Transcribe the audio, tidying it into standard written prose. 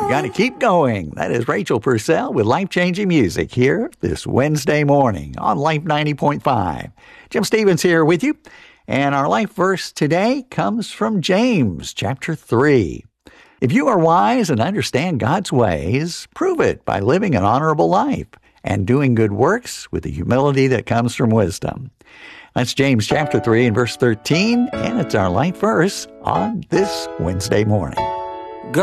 got to keep going. That is Rachel Purcell with life-changing music here this Wednesday morning on Life 90.5. Jim Stevens here with you. And our life verse today comes from James chapter 3. If you are wise and understand God's ways, prove it by living an honorable life and doing good works with the humility that comes from wisdom. That's James chapter 3 and verse 13, and it's our life verse on this Wednesday morning.